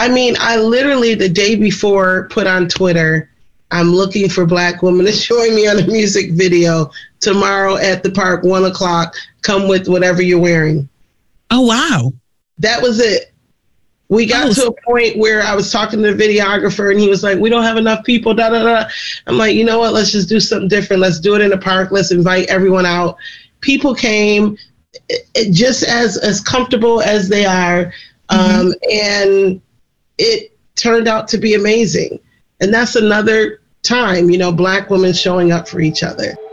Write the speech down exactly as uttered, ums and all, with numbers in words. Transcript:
I mean, I literally the day before put on Twitter, I'm looking for Black women to join me on a music video tomorrow at the park, one o'clock. Come with whatever you're wearing. Oh, wow. That was it. We got oh, to a point where I was talking to the videographer and he was like, we don't have enough people, da, da, da. I'm like, you know what? Let's just do something different. Let's do it in the park. Let's invite everyone out. People came it, it, just as, as comfortable as they are. Mm-hmm. Um, and it turned out to be amazing. And that's another time, you know, Black women showing up for each other.